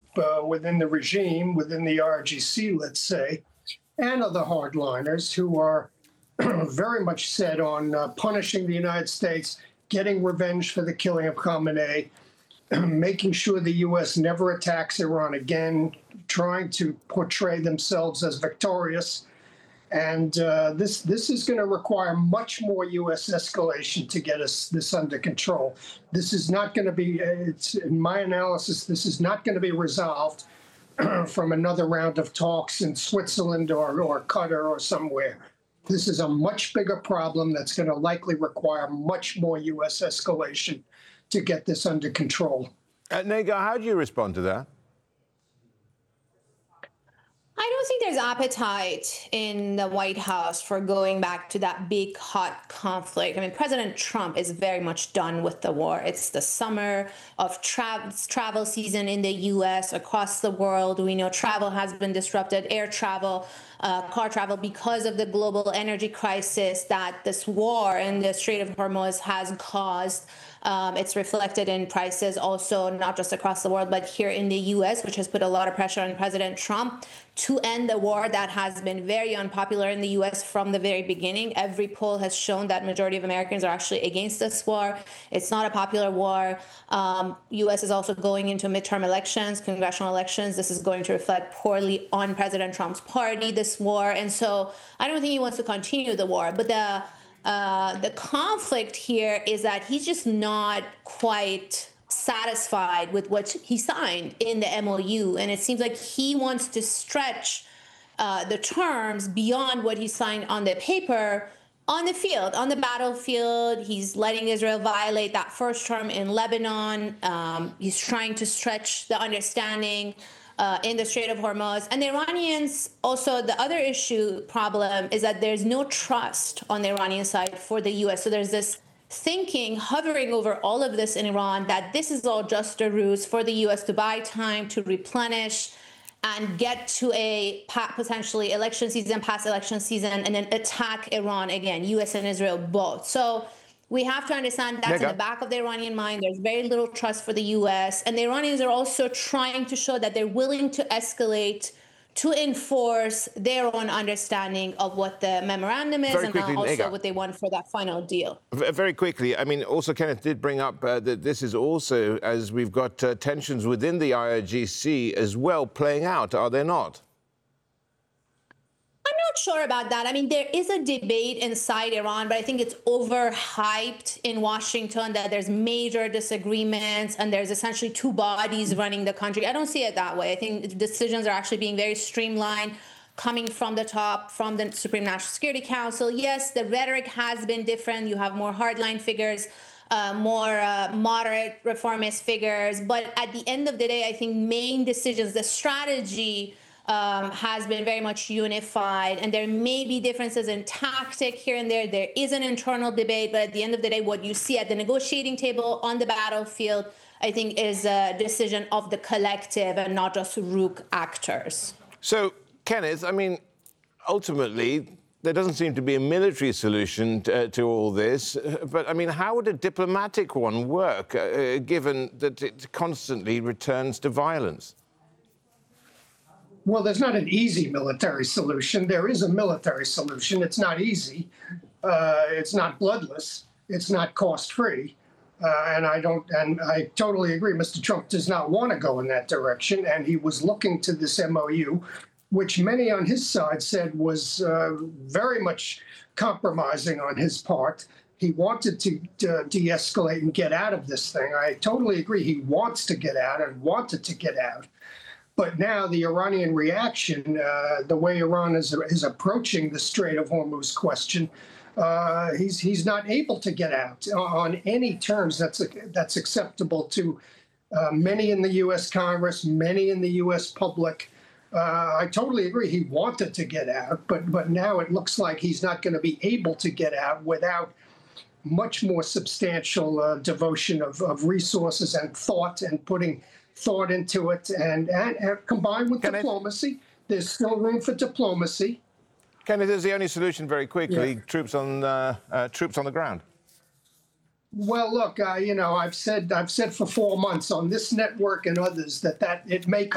within the regime, within the RGC, let's say, and other hardliners who are very much set on punishing the United States, getting revenge for the killing of Khamenei, making sure the U.S. never attacks Iran again, trying to portray themselves as victorious. And this is going to require much more U.S. escalation to get this under control. This is not going to be, in my analysis, this is not going to be resolved from another round of talks in Switzerland or Qatar or somewhere. This is a much bigger problem that's going to likely require much more U.S. escalation to get this under control. Negar, how do you respond to that? I don't think there's appetite in the White House for going back to that big, hot conflict. I mean, President Trump is very much done with the war. It's the summer of travel season in the U.S., across the world. We know travel has been disrupted, air travel, car travel, because of the global energy crisis that this war in the Strait of Hormuz has caused. It's reflected in prices also, not just across the world, but here in the U.S., which has put a lot of pressure on President Trump to end the war that has been very unpopular in the U.S. from the very beginning. Every poll has shown that majority of Americans are actually against this war. It's not a popular war. U.S. is also going into midterm elections, congressional elections. This is going to reflect poorly on President Trump's party, this war. And so I don't think he wants to continue the war. But the conflict here is that he's just not quite satisfied with what he signed in the MOU. And it seems like he wants to stretch the terms beyond what he signed on the paper on the field, on the battlefield. He's letting Israel violate that first term in Lebanon. He's trying to stretch the understanding in the Strait of Hormuz. And the Iranians, also the other problem is that there's no trust on the Iranian side for the U.S. So there's this thinking hovering over all of this in Iran that this is all just a ruse for the U.S. to buy time, to replenish, and get to a potentially election season, past election season, and then attack Iran again, U.S. and Israel both. So we have to understand that's in the back of the Iranian mind. There's very little trust for the U.S. And the Iranians are also trying to show that they're willing to escalate to enforce their own understanding of what the memorandum is and also what they want for that final deal. Very quickly, I mean, also Kenneth did bring up that this is also, as we've got tensions within the IRGC as well playing out, are there not? I'm not sure about that. I mean, there is a debate inside Iran, but I think it's overhyped in Washington that there's major disagreements and there's essentially two bodies running the country. I don't see it that way. I think decisions are actually being very streamlined, coming from the top, from the Supreme National Security Council. Yes, the rhetoric has been different. You have more hardline figures, more moderate reformist figures. But at the end of the day, I think main decisions, the strategy has been very much unified, and there may be differences in tactic here and there. There is an internal debate, but at the end of the day, what you see at the negotiating table on the battlefield, I think, is a decision of the collective and not just rogue actors. So, Kenneth, I mean, ultimately, there doesn't seem to be a military solution to all this. But, I mean, how would a diplomatic one work, given that it constantly returns to violence? Well, there's not an easy military solution. There is a military solution. It's not easy. It's not bloodless. It's not cost-free. And I totally agree. Mr. Trump does not want to go in that direction. And he was looking to this MOU, which many on his side said was very much compromising on his part. He wanted to de-escalate and get out of this thing. I totally agree. He wants to get out and wanted to get out. But now the Iranian reaction, the way Iran is approaching the Strait of Hormuz question, he's not able to get out on any terms that's acceptable to many in the U.S. Congress, many in the U.S. public. I totally agree. He wanted to get out, but now it looks like he's not going to be able to get out without much more substantial devotion of resources and thought and putting thought into it, and combined with diplomacy. There's still room for diplomacy. Kenneth, is the only solution, very quickly, troops on the ground? Well, look, I've said for 4 months on this network and others that it may come.